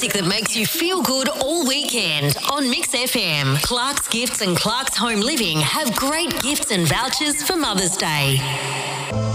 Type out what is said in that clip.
music that makes you feel good all weekend on Mix FM. Clark's Gifts and Clark's Home Living have great gifts and vouchers for Mother's Day.